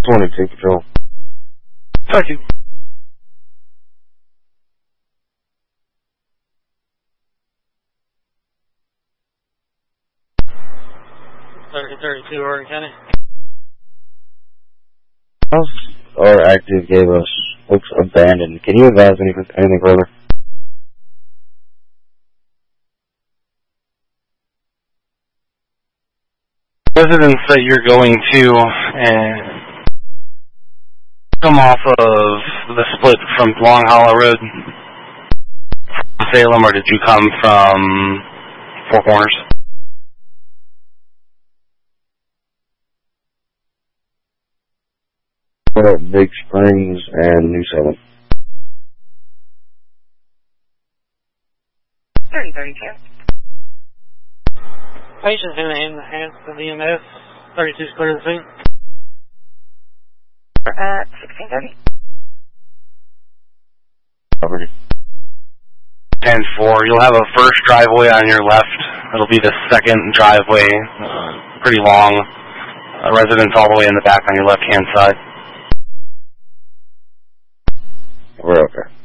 22 Patrol. Thank you. 32 Oregon County. House or active gave us looks abandoned. Can you advise anything further? Residents that you're going to come off of the split from Long Hollow Road, Salem, or did you come from Four Corners? Big Springs and New Salem. 3032. Patients in the hands of the EMS. 32 is clear to the scene. 1630. Property. 10-4. You'll have a first driveway on your left. It'll be the second driveway, pretty long. Residents all the way in the back on your left-hand side. We're okay.